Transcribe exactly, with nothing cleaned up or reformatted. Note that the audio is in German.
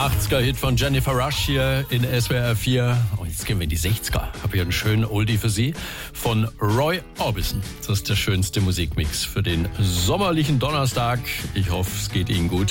achtziger-Hit von Jennifer Rush hier in S W R vier. Und jetzt gehen wir in die sechziger. Habe hier einen schönen Oldie für Sie von Roy Orbison. Das ist der schönste Musikmix für den sommerlichen Donnerstag. Ich hoffe, es geht Ihnen gut.